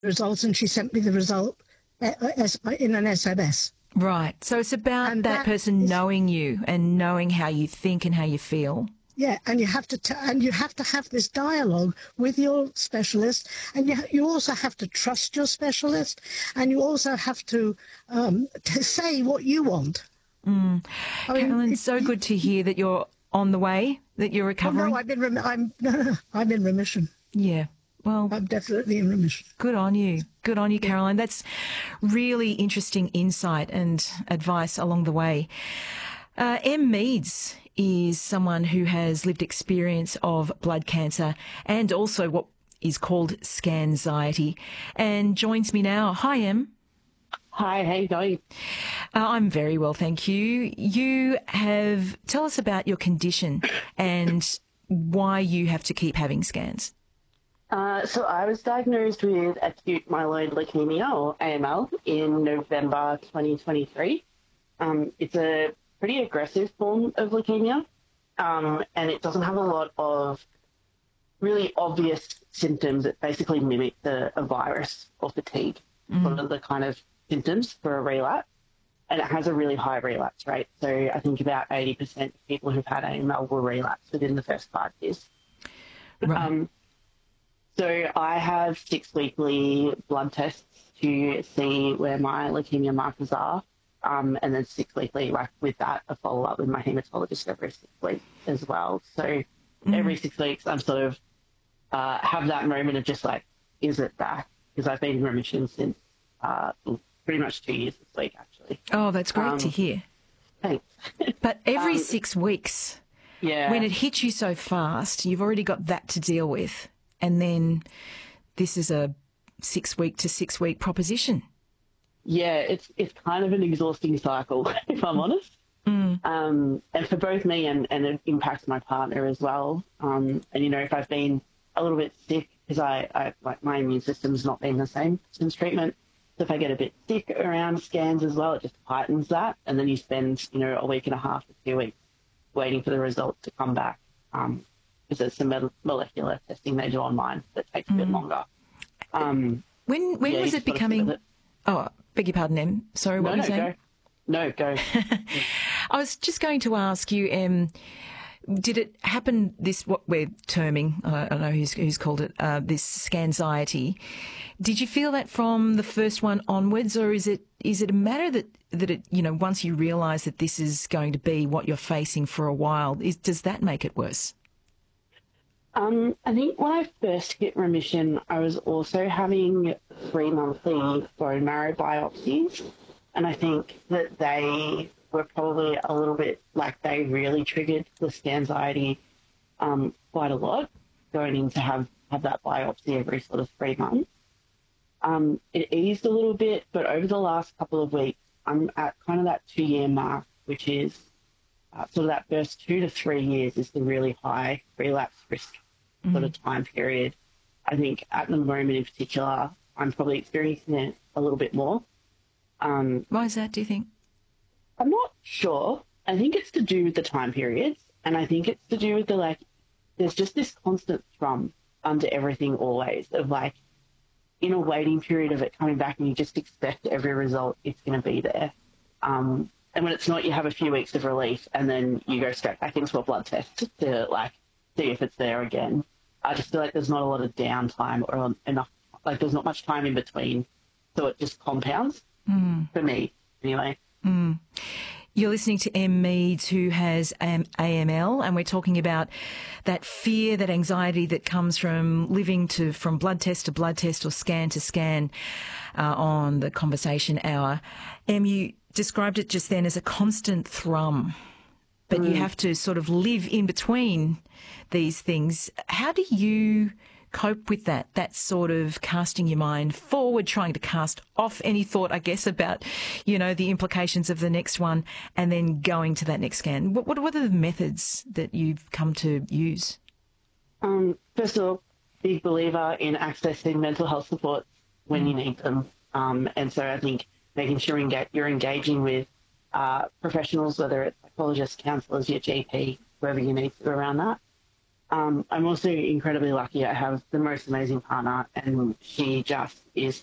results, and she sent me the result in an SMS. Right. So it's about And that person knowing you and knowing how you think and how you feel. Yeah, and you have to have this dialogue with your specialist, and you also have to trust your specialist, and you also have to say what you want. Carolyn, so good to hear that you're on the way, that you're recovering. No, I'm in remission. Yeah. Well, I'm definitely in remission. Good on you. Good on you, Caroline. That's really interesting insight and advice along the way. Em Meads is someone who has lived experience of blood cancer and also what is called scanxiety, and joins me now. Hi, Em. Hi, how you going? I'm very well, thank you. Tell us about your condition and why you have to keep having scans. So I was diagnosed with acute myeloid leukemia, or AML, in November 2023. It's a pretty aggressive form of leukemia, and it doesn't have a lot of really obvious symptoms that basically mimic a virus or fatigue, one of the kind of symptoms for a relapse. And it has a really high relapse rate. So I think about 80% of people who've had AML will relapse within the first 5 years. Right. So I have 6 weekly blood tests to see where my leukemia markers are. And then 6 weekly, like with that, a follow-up with my haematologist every 6 weeks as well. So every 6 weeks, I'm sort of have that moment of just like, is it back? Because I've been in remission since pretty much 2 years this week, actually. Oh, that's great to hear. Thanks. But every 6 weeks, yeah, when it hits you so fast, you've already got that to deal with. And then this is a 6 week to 6 week proposition. Yeah, it's kind of an exhausting cycle, if I'm honest. And for both me and it impacts my partner as well. And, you know, if I've been a little bit sick, because I like my immune system's not been the same since treatment. So if I get a bit sick around scans as well, it just heightens that. And then you spend, you know, a week and a half to 2 weeks waiting for the results to come back. Because there's some molecular testing they do online that takes a bit longer. When was it becoming... Oh, beg your pardon, Em. Sorry, what were you saying? Go. I was just going to ask you, did it happen, this, what we're terming, I don't know who's called it, this scanxiety, did you feel that from the first one onwards, or is it a matter that it, you know, once you realise that this is going to be what you're facing for a while, does that make it worse? I think when I first hit remission, I was also having 3 monthly bone marrow biopsies, and I think that they were probably a little bit like they really triggered the scanxiety quite a lot, going in to have that biopsy every sort of 3 months. It eased a little bit, but over the last couple of weeks, I'm at kind of that 2-year mark, which is sort of that first 2 to 3 years is the really high relapse risk sort of time period. I think at the moment in particular, I'm probably experiencing it a little bit more. Why is that, do you think? I'm not sure. I think it's to do with the time periods, and I think it's to do with there's just this constant thrum under everything always of like, in a waiting period of it coming back, and you just expect every result it's going to be there. And when it's not, you have a few weeks of relief, and then you go straight back into a blood test to like see if it's there again. I just feel like there's not a lot of downtime or enough, like there's not much time in between, so it just compounds for me anyway. You're listening to Em Meads, who has AML, and we're talking about that fear, that anxiety that comes from living from blood test to blood test or scan to scan on the Conversation Hour. Em, you described it just then as a constant thrum, but you have to sort of live in between these things. How do you cope with that sort of casting your mind forward, trying to cast off any thought, I guess, about, you know, the implications of the next one, and then going to that next scan? What are the methods that you've come to use? First of all, big believer in accessing mental health support when you need them. And so I think making sure you're engaging with professionals, whether it's psychologists, counsellors, your GP, whoever you need to around that. I'm also incredibly lucky. I have the most amazing partner, and she just is